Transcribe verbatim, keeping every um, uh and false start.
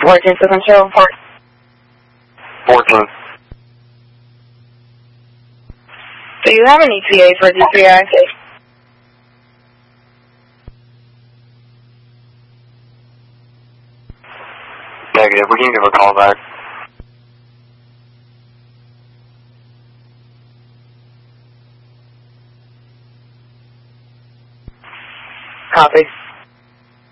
fourteen to control. fourteen. Do you have an E T A for G P I? Negative. We can give a call back. Copy.